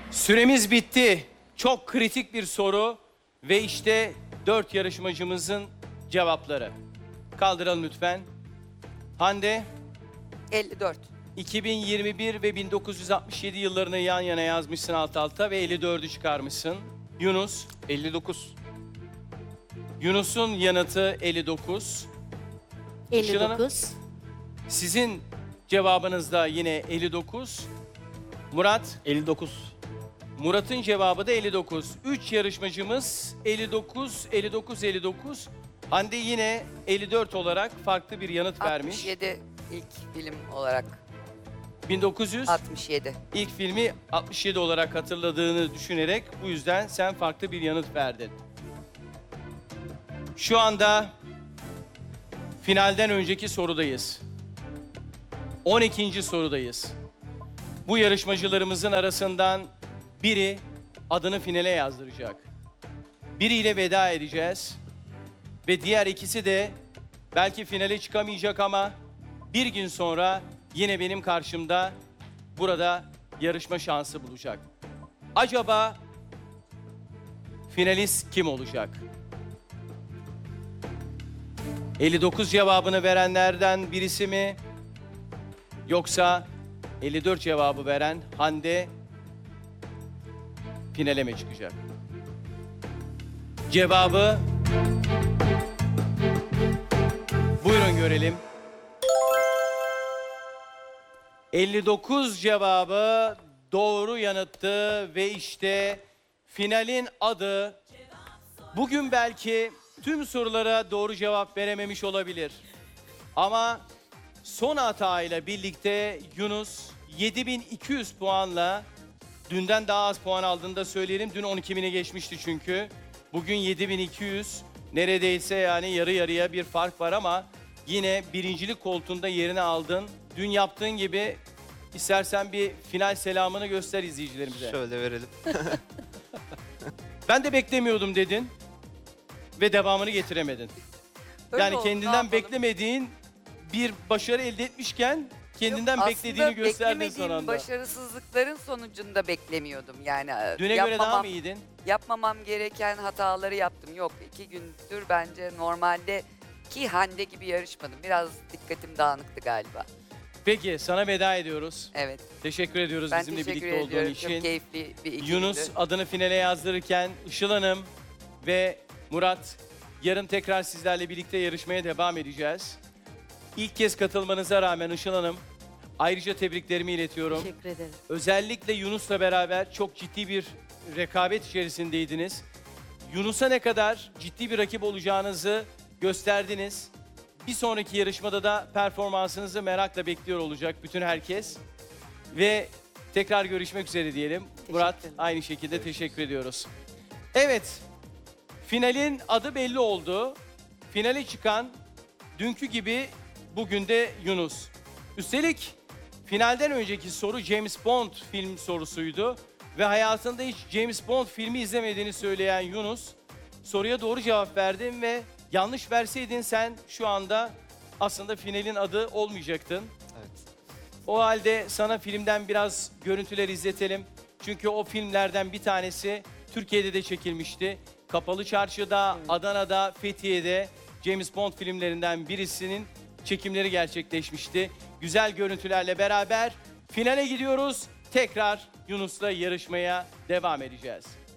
Süremiz bitti. Çok kritik bir soru ve işte 4 yarışmacımızın cevapları. Kaldıralım lütfen. Hande, 54. 2021 ve 1967 yıllarını yan yana yazmışsın alt alta ve 54'ü çıkarmışsın. Yunus, 59. Yunus'un yanıtı 59. Işıl Hanım, 59. sizin cevabınız da yine 59. Murat, 59. Murat'ın cevabı da 59. 3 yarışmacımız 59, 59, 59. Hande yine 54 olarak farklı bir yanıt vermiş. 67 ilk film olarak. 1900 67. ilk filmi 67 olarak hatırladığını düşünerek bu yüzden sen farklı bir yanıt verdin. Şu anda finalden önceki sorudayız. 12. sorudayız. Bu yarışmacılarımızın arasından biri adını finale yazdıracak. Biriyle veda edeceğiz. Ve diğer ikisi de belki finale çıkamayacak ama bir gün sonra yine benim karşımda burada yarışma şansı bulacak. Acaba finalist kim olacak? 59 cevabını verenlerden birisi mi? Yoksa 54 cevabı veren Hande finale mi çıkacak? Cevabı buyurun görelim. 59 cevabı doğru yanıttı ve işte finalin adı. Bugün belki tüm sorulara doğru cevap verememiş olabilir. Ama son hatayla birlikte Yunus 7200 puanla dünden daha az puan aldığını da söyleyelim. Dün 12.000'i geçmişti çünkü. Bugün 7200. Neredeyse yani yarı yarıya bir fark var ama yine birincilik koltuğunda yerini aldın. Dün yaptığın gibi istersen bir final selamını göster izleyicilerimize. Şöyle verelim. Ben de beklemiyordum dedin ve devamını getiremedin. Öyle Yani oldu, ne kendinden yapalım? beklemediğin bir başarı elde etmişken kendinden Yok, beklediğini aslında gösterdin son beklemediğim anda. başarısızlıkların sonucunda beklemiyordum. Yani Düne göre daha mı iyiydin? yapmamam gereken hataları yaptım. Yok, 2 gündür bence normalde ki Hande gibi yarışmadım. Biraz dikkatim dağınıktı galiba. Peki sana veda ediyoruz. Evet. Teşekkür ediyoruz Ben bizimle teşekkür birlikte olduğun ediyorum. Çok için. keyifli bir iki Yunus gündü. adını finale yazdırırken Işıl Hanım ve Murat yarın tekrar sizlerle birlikte yarışmaya devam edeceğiz. İlk kez katılmanıza rağmen Işıl Hanım ayrıca tebriklerimi iletiyorum. Teşekkür ederim. Özellikle Yunus'la beraber çok ciddi bir rekabet içerisindeydiniz. Yunus'a ne kadar ciddi bir rakip olacağınızı gösterdiniz. Bir sonraki yarışmada da performansınızı merakla bekliyor olacak bütün herkes. Ve tekrar görüşmek üzere diyelim. Murat ederim. aynı şekilde teşekkür ediyoruz. Evet, finalin adı belli oldu. Finale çıkan dünkü gibi bugün de Yunus. Üstelik finalden önceki soru James Bond film sorusuydu. Ve hayatında hiç James Bond filmi izlemediğini söyleyen Yunus soruya doğru cevap verdin ve yanlış verseydin sen şu anda aslında finalin adı olmayacaktın. Evet. O halde sana filmden biraz görüntüler izletelim. Çünkü o filmlerden bir tanesi Türkiye'de de çekilmişti. Kapalı Çarşı'da, Adana'da, Fethiye'de James Bond filmlerinden birisinin çekimleri gerçekleşmişti. Güzel görüntülerle beraber finale gidiyoruz. Tekrar Yunus'la yarışmaya devam edeceğiz.